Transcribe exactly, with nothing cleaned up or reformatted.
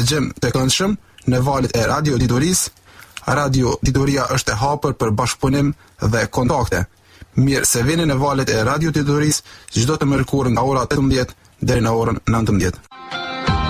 dëgjim të këndshëm në valët e Radio Diturisë. Radio Dituria është e hapur për bashkëpunim dhe kontakte. Mirë se vini në valët e Radio Diturisë çdo të mërkurë nga ora tetëmbëdhjetë deri në orën nëntëmbëdhjetë.